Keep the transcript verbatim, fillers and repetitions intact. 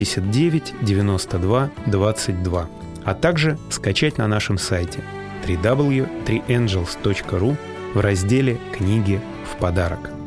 девять девяносто два двадцать два, а также скачать на нашем сайте дабл ю дабл ю дабл ю точка три энджелс точка ру в разделе «Книги в подарок».